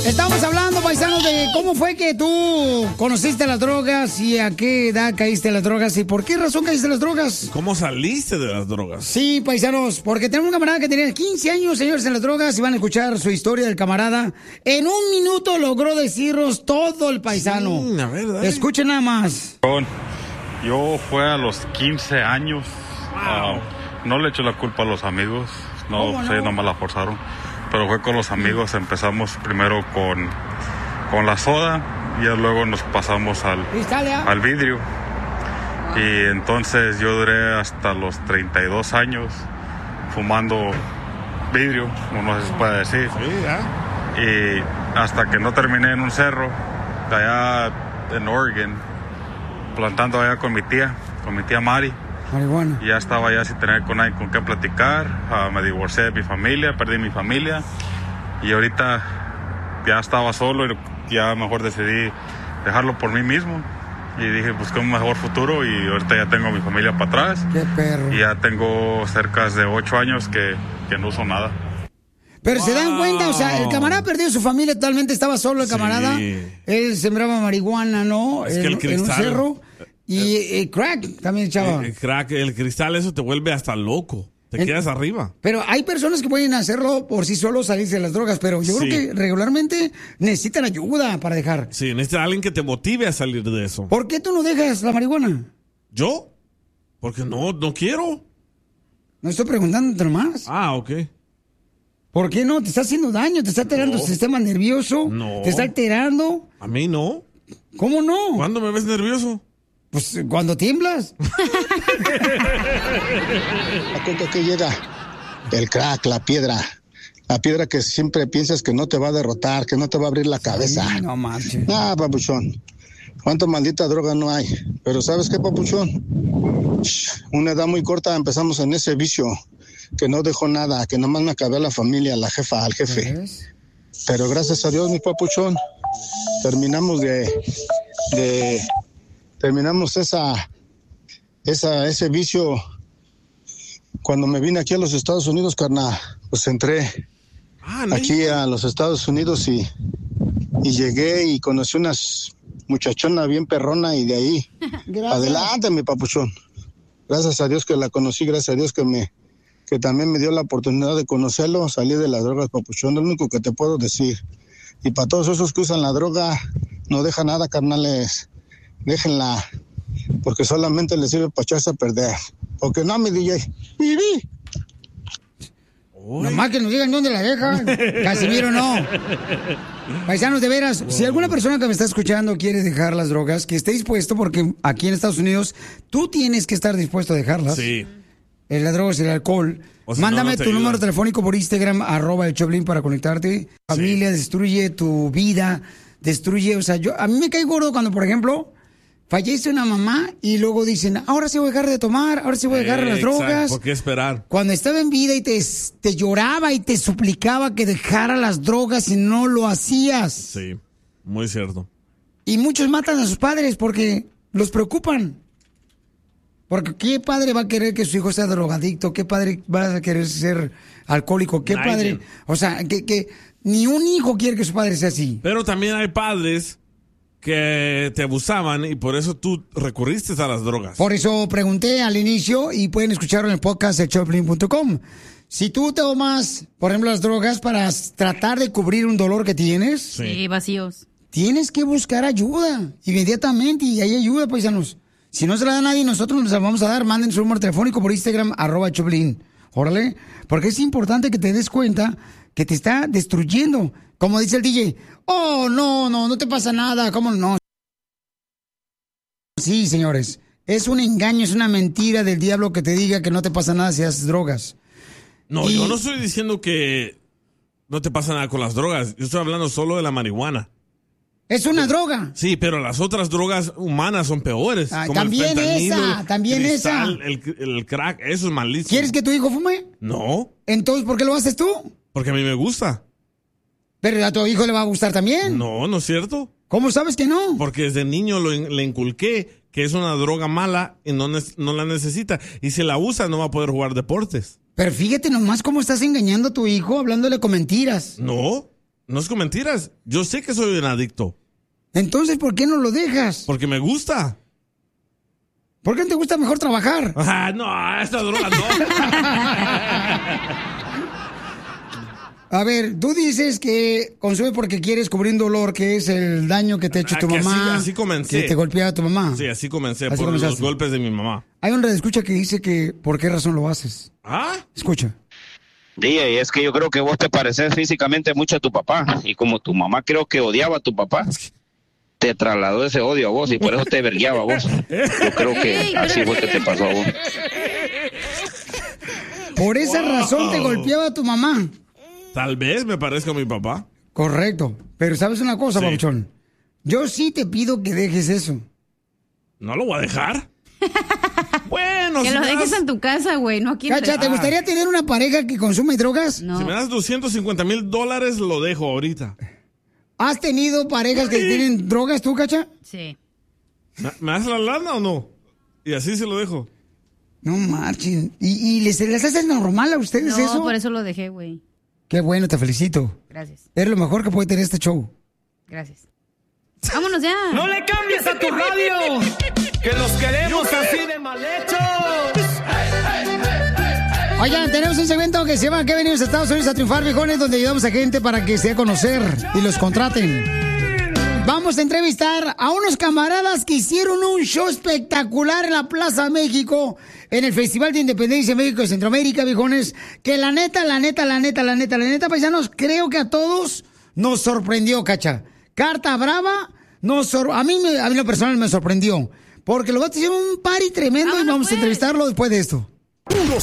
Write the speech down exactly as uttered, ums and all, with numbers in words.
Estamos hablando, paisanos, de cómo fue que tú conociste las drogas y a qué edad caíste en las drogas y por qué razón caíste en las drogas. ¿Cómo saliste de las drogas? Sí, paisanos, porque tenemos un camarada que tenía quince años, señores, en las drogas y van a escuchar su historia del camarada. En un minuto logró decirnos todo el paisano. Sí, a ver, dale. Escuchen nada más. Yo fue a los quince años. Wow. Uh, no le echo la culpa a los amigos. No sé, no? nomás la forzaron. Pero fue con los amigos, empezamos primero con, con la soda y luego nos pasamos al, al vidrio. Y entonces yo duré hasta los treinta y dos años fumando vidrio, no sé si se puede decir. Sí, y hasta que no terminé en un cerro, de allá en Oregon, plantando allá con mi tía, con mi tía Mari. Marihuana. Y ya estaba ya sin tener con nadie con qué platicar. Uh, me divorcié de mi familia, perdí mi familia. Y ahorita ya estaba solo y ya mejor decidí dejarlo por mí mismo. Y dije, busqué un mejor futuro y ahorita ya tengo mi familia para atrás. Qué perro. Y ya tengo cerca de ocho años que, que no uso nada. Pero wow. Se dan cuenta, o sea, el camarada perdió su familia totalmente, estaba solo el camarada. Sí. Él sembraba marihuana, ¿no? Es en, que el cristal... en un cerro. Y el crack también, chava. El, el crack, el cristal, eso te vuelve hasta loco. Te el, quedas arriba. Pero hay personas que pueden hacerlo por sí solos, salirse de las drogas, pero yo sí. creo que regularmente necesitan ayuda para dejar. Sí, necesitas alguien que te motive a salir de eso. ¿Por qué tú no dejas la marihuana? ¿Yo? Porque no, no quiero. No estoy preguntándote nomás. Ah, ok. ¿Por qué no? Te está haciendo daño, te está alterando no. tu sistema nervioso. No. Te está alterando. A mí no. ¿Cómo no? ¿Cuándo me ves nervioso? Pues cuando tiemblas. ¿A cuánto que llega? El crack, la piedra. La piedra que siempre piensas que no te va a derrotar, que no te va a abrir la cabeza. Sí, no manches. Ah, papuchón. Cuánta maldita droga no hay. Pero ¿sabes qué, papuchón? Una edad muy corta empezamos en ese vicio que no dejó nada, que nomás me acabé a la familia, a la jefa, al jefe. ¿Ves? Pero gracias a Dios, mi papuchón, terminamos de... de terminamos esa, esa, ese vicio cuando me vine aquí a los Estados Unidos, carnal. Pues entré ah, aquí a los Estados Unidos y, y llegué y conocí unas muchachona bien perrona y de ahí, gracias. Adelante, mi papuchón. Gracias a Dios que la conocí, gracias a Dios que me que también me dio la oportunidad de conocerlo, salí de las drogas, papuchón, lo único que te puedo decir. Y para todos esos que usan la droga, no deja nada, carnales. Déjenla, porque solamente les sirve para echarse a perder. Porque no, mi D J. ¡Viví! Nomás que nos digan dónde la dejan. Casimiro, no. Paisanos, de veras, wow. Si alguna persona que me está escuchando quiere dejar las drogas, que esté dispuesto, porque aquí en Estados Unidos tú tienes que estar dispuesto a dejarlas. Sí. Las drogas y el alcohol. O si Mándame no, no tu ayuda. Número telefónico por Instagram, arroba el Choplin para conectarte. Familia, sí. Destruye tu vida, destruye, o sea, yo a mí me cae gordo cuando, por ejemplo, fallece una mamá y luego dicen, ahora sí voy a dejar de tomar, ahora sí voy a dejar eh, las drogas. ¿Por qué esperar? Cuando estaba en vida y te, te lloraba y te suplicaba que dejara las drogas y no lo hacías. Sí, muy cierto. Y muchos matan a sus padres porque los preocupan. Porque ¿qué padre va a querer que su hijo sea drogadicto? ¿Qué padre va a querer ser alcohólico? ¿Qué Nadie. padre? O sea, que, que ni un hijo quiere que su padre sea así. Pero también hay padres que te abusaban y por eso tú recurriste a las drogas. Por eso pregunté al inicio y pueden escucharlo en el podcast de choplin punto com. Si tú tomas, por ejemplo, las drogas para tratar de cubrir un dolor que tienes. Sí, sí vacíos. Tienes que buscar ayuda inmediatamente y hay ayuda, paisanos. Si no se la da a nadie, nosotros nos la vamos a dar. Manden su número telefónico por Instagram, arroba Choplin. Órale, porque es importante que te des cuenta que te está destruyendo. Como dice el D J, oh, no, no, no te pasa nada, ¿cómo no? Sí, señores, es un engaño, es una mentira del diablo que te diga que no te pasa nada si haces drogas. No, y... yo no estoy diciendo que no te pasa nada con las drogas, yo estoy hablando solo de la marihuana. Es una droga. Sí, pero las otras drogas humanas son peores. Ah, como también el esa, también cristal, esa. El, el crack, eso es malísimo. ¿Quieres que tu hijo fume? No. Entonces, ¿por qué lo haces tú? Porque a mí me gusta. ¿Pero a tu hijo le va a gustar también? No, no es cierto. ¿Cómo sabes que no? Porque desde niño lo, le inculqué que es una droga mala y no, no la necesita. Y si la usa, no va a poder jugar deportes. Pero fíjate nomás cómo estás engañando a tu hijo hablándole con mentiras. No. No es con mentiras. Yo sé que soy un adicto. Entonces, ¿por qué no lo dejas? Porque me gusta. ¿Por qué no te gusta mejor trabajar? Ah, no, esta droga no. A ver, tú dices que consume porque quieres cubrir un dolor, que es el daño que te ha hecho Ah, tu que mamá. Así, así comencé. Que te golpeaba tu mamá. Sí, así comencé, Así por comenzaste. los golpes de mi mamá. Hay un redescucha que dice que ¿por qué razón lo haces? ¿Ah? Escucha. D J, es que yo creo que vos te pareces físicamente mucho a tu papá. Y como tu mamá creo que odiaba a tu papá, te trasladó ese odio a vos y por eso te vergueaba a vos. Yo creo que así fue que te pasó a vos. Por esa Wow. razón te golpeaba a tu mamá. Tal vez me parezca a mi papá. Correcto. Pero ¿sabes una cosa, Sí. Pabuchón? Yo sí te pido que dejes eso. ¿No lo voy a dejar? Bueno, Que si lo me dejes das- en tu casa, güey, no aquí. en Cacha, ¿te el- gustaría tener una pareja que consume drogas? No. Si me das doscientos cincuenta mil dólares, lo dejo ahorita. ¿Has tenido parejas que tienen drogas tú, Cacha? Sí. ¿Me, me das la lana o no? Y así se lo dejo. No marchen. ¿Y, y les, les hace normal a ustedes No, eso? por eso lo dejé, güey. Qué bueno, te felicito. Gracias, Es lo mejor que puede tener este show. gracias. Vámonos ya. ¡No le cambies a tu radio! ¡Que los queremos así de mal hechos! Oigan, tenemos un segmento que se llama ¿Qué venimos a Estados Unidos a triunfar, viejones? Donde ayudamos a gente para que se dé a conocer y los contraten. Vamos a entrevistar a unos camaradas que hicieron un show espectacular en la Plaza México, en el Festival de Independencia de México y Centroamérica, viejones, que la neta, la neta, la neta, la neta, la neta, paisanos, creo que a todos nos sorprendió, Cacha. Carta Brava, nos sor- a mí me- a mí lo personal me sorprendió, porque los vatos hicieron un party tremendo y Vámonos, vamos pues. a entrevistarlo después de esto. Puro